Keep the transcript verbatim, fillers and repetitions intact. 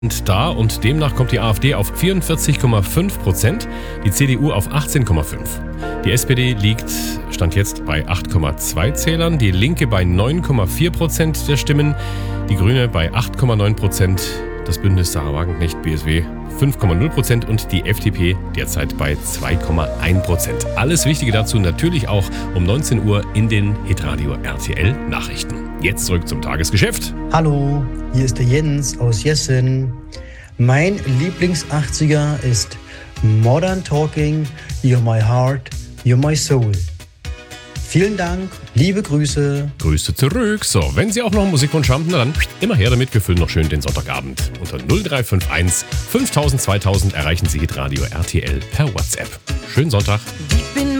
da und demnach kommt die AfD auf vierundvierzig Komma fünf Prozent, die C D U auf achtzehn Komma fünf. Die S P D liegt, stand jetzt, bei acht Komma zwei Zählern, die Linke bei neun Komma vier Prozent der Stimmen, die Grüne bei acht Komma neun Prozent, das Bündnis Sarah Wagenknecht B S W fünf Komma null Prozent und die F D P derzeit bei zwei Komma eins Prozent. Alles Wichtige dazu natürlich auch um neunzehn Uhr in den Hitradio R T L Nachrichten. Jetzt zurück zum Tagesgeschäft. Hallo, hier ist der Jens aus Jessen. Mein Lieblings-achtziger ist Modern Talking, You're My Heart, You're My Soul. Vielen Dank, liebe Grüße. Grüße zurück. So, wenn Sie auch noch einen Musikwunsch haben, na dann immer her damit. Wir füllen noch schön den Sonntagabend. Unter null drei fünf eins fünftausend zweitausend erreichen Sie Hitradio R T L per WhatsApp. Schönen Sonntag. Ich bin